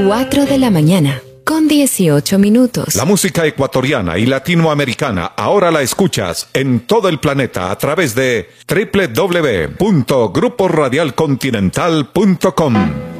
4 de la mañana, con 18 minutos. La música ecuatoriana y latinoamericana ahora la escuchas en todo el planeta a través de www.gruporadialcontinental.com.